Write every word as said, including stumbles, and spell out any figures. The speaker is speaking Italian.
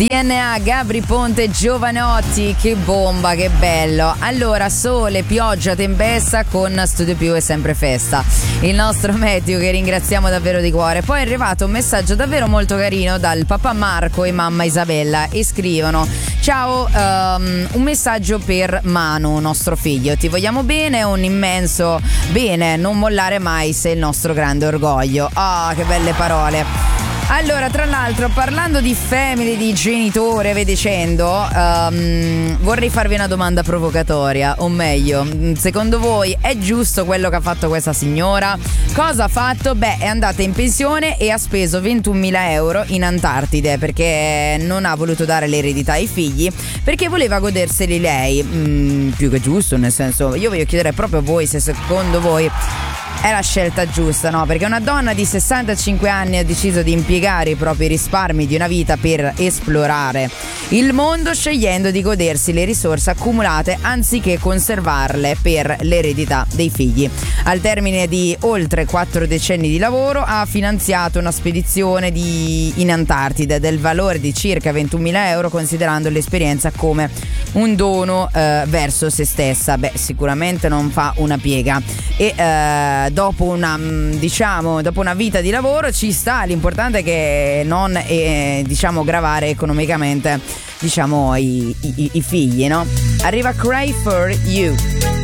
D N A, Gabri Ponte, Giovanotti, che bomba, che bello. Allora, sole, pioggia, tempesta con Studio Più è sempre festa. Il nostro meteo che ringraziamo davvero di cuore. Poi è arrivato un messaggio davvero molto carino dal papà Marco e mamma Isabella e scrivono: ciao, um, un messaggio per Manu, nostro figlio. Ti vogliamo bene, un immenso bene, non mollare mai, sei il nostro grande orgoglio. Ah, oh, che belle parole. Allora, tra l'altro, parlando di family, di genitore, ve dicendo, um, vorrei farvi una domanda provocatoria, o meglio, secondo voi è giusto quello che ha fatto questa signora? Cosa ha fatto? Beh, è andata in pensione e ha speso ventunomila euro in Antartide perché non ha voluto dare l'eredità ai figli, perché voleva goderseli lei. Mm, più che giusto, nel senso, io voglio chiedere proprio a voi se secondo voi è la scelta giusta, no? Perché una donna di sessantacinque anni ha deciso di impiegare i propri risparmi di una vita per esplorare il mondo, scegliendo di godersi le risorse accumulate anziché conservarle per l'eredità dei figli. Al termine di oltre quattro decenni di lavoro ha finanziato una spedizione di... in Antartide del valore di circa ventunomila euro, considerando l'esperienza come un dono eh, verso se stessa. Beh, sicuramente non fa una piega e eh, dopo una diciamo dopo una vita di lavoro ci sta, l'importante è che non eh, diciamo gravare economicamente diciamo i, i, i figli, no? Arriva Cry for You.